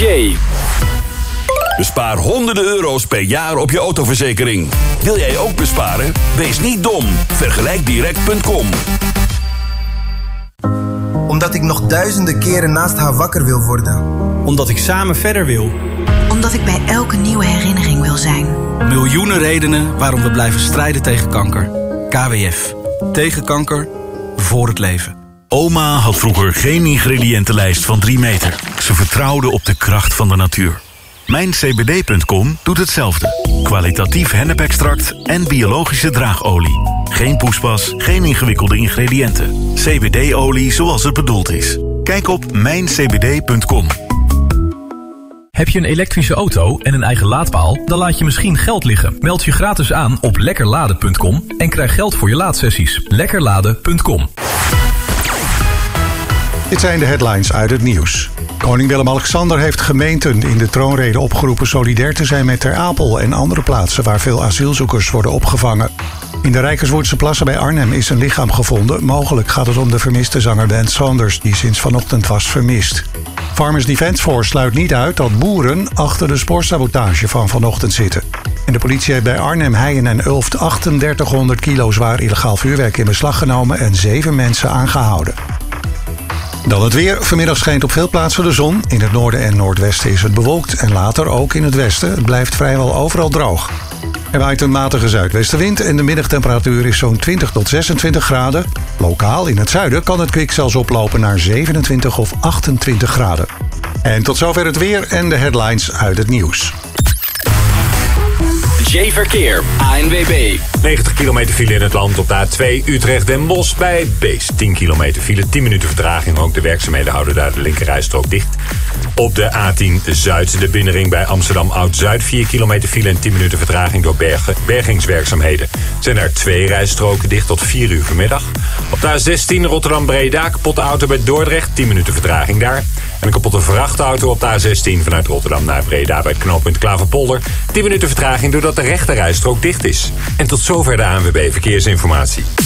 Jay. Bespaar honderden euro's per jaar op je autoverzekering. Wil jij ook besparen? Wees niet dom. Vergelijkdirect.com. Omdat ik nog duizenden keren naast haar wakker wil worden. Omdat ik samen verder wil. Omdat ik bij elke nieuwe herinnering wil zijn. Miljoenen redenen waarom we blijven strijden tegen kanker. KWF. Tegen kanker. Voor het leven. Oma had vroeger geen ingrediëntenlijst van 3 meter. Ze vertrouwde op de kracht van de natuur. MijnCBD.com doet hetzelfde. Kwalitatief hennepextract en biologische draagolie. Geen poespas, geen ingewikkelde ingrediënten. CBD-olie zoals het bedoeld is. Kijk op MijnCBD.com. Heb je een elektrische auto en een eigen laadpaal? Dan laat je misschien geld liggen. Meld je gratis aan op lekkerladen.com en krijg geld voor je laadsessies. Lekkerladen.com. Dit zijn de headlines uit het nieuws. Koning Willem-Alexander heeft gemeenten in de troonrede opgeroepen solidair te zijn met Ter Apel en andere plaatsen waar veel asielzoekers worden opgevangen. In de Rijkerswoerdse plassen bij Arnhem is een lichaam gevonden. Mogelijk gaat het om de vermiste zanger Ben Saunders, die sinds vanochtend was vermist. Farmers Defence Force sluit niet uit dat boeren achter de spoorsabotage van vanochtend zitten. En de politie heeft bij Arnhem, Heijen en Ulft 3800 kilo zwaar illegaal vuurwerk in beslag genomen en 7 mensen aangehouden. Dan het weer. Vanmiddag schijnt op veel plaatsen de zon. In het noorden en noordwesten is het bewolkt en later ook in het westen. Het blijft vrijwel overal droog. Er waait een matige zuidwestenwind en de middagtemperatuur is zo'n 20 tot 26 graden. Lokaal in het zuiden kan het kwik zelfs oplopen naar 27 of 28 graden. En tot zover het weer en de headlines uit het nieuws. Jay Verkeer, ANWB. 90 kilometer file in het land op de A2 Utrecht-Den Bosch bij Beest. 10 kilometer file, 10 minuten vertraging. Ook de werkzaamheden houden daar de linkerrijstrook dicht. Op de A10 Zuid, de binnenring bij Amsterdam Oud-Zuid. 4 kilometer file en 10 minuten vertraging door bergingswerkzaamheden. Zijn er 2 rijstroken dicht tot 4 uur vanmiddag. Op de A16 Rotterdam-Breda, kapotte auto bij Dordrecht. 10 minuten vertraging daar. En een kapotte vrachtauto op de A16 vanuit Rotterdam naar Breda bij het knooppunt Klaverpolder. 10 minuten vertraging doordat de rechterrijstrook dicht is. En tot zover de ANWB Verkeersinformatie.